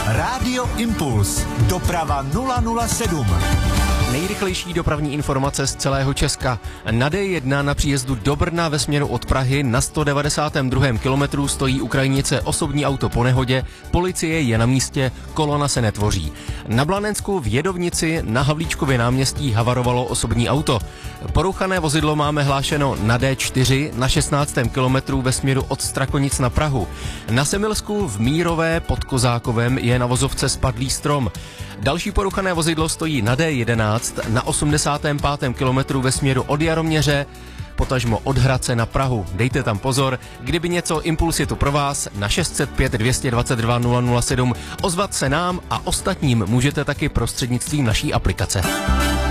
Rádio Impuls. Doprava 007. Nejrychlejší dopravní informace z celého Česka. Na D1 na příjezdu do Brna ve směru od Prahy na 192. kilometru stojí u krajnice osobní auto po nehodě, policie je na místě, kolona se netvoří. Na Blanensku v Jedovnici na Havlíčkově náměstí havarovalo osobní auto. Porouchané vozidlo máme hlášeno na D4 na 16. kilometru ve směru od Strakonic na Prahu. Na Semilsku v Mírové pod Kozákovem je na vozovce spadlý strom. Další poruchané vozidlo stojí na D11 na 85. kilometru ve směru od Jaroměře, potažmo od Hradce na Prahu. Dejte tam pozor, kdyby něco, Impuls je tu pro vás na 605 222 007. Ozvat se nám a ostatním můžete taky prostřednictvím naší aplikace.